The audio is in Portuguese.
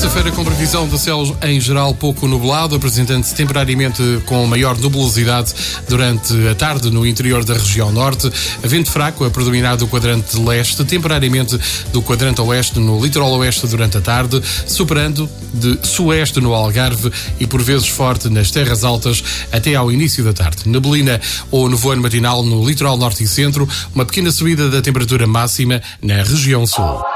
Sexta-feira com previsão de céu em geral pouco nublado, apresentando-se temporariamente com maior nubosidade durante a tarde no interior da região norte. Vento fraco a predominar do quadrante leste, temporariamente do quadrante oeste no litoral oeste durante a tarde, superando de sueste no Algarve e por vezes forte nas terras altas até ao início da tarde. Neblina ou nevoeiro matinal no litoral norte e centro, uma pequena subida da temperatura máxima na região sul.